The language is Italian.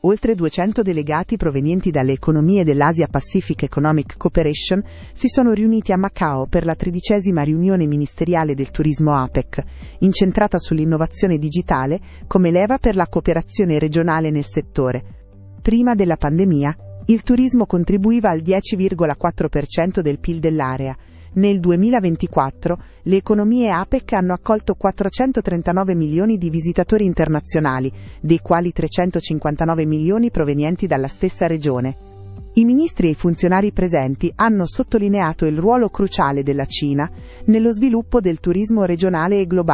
oltre 200 delegati provenienti dalle economie dell'Asia Pacific Economic Cooperation si sono riuniti a Macao per la 13ª riunione ministeriale del turismo APEC, incentrata sull'innovazione digitale come leva per la cooperazione regionale nel settore. Prima della pandemia, il turismo contribuiva al 10,4% del PIL dell'area. Nel 2024, le economie APEC hanno accolto 439 milioni di visitatori internazionali, dei quali 359 milioni provenienti dalla stessa regione. I ministri e i funzionari presenti hanno sottolineato il ruolo cruciale della Cina nello sviluppo del turismo regionale e globale.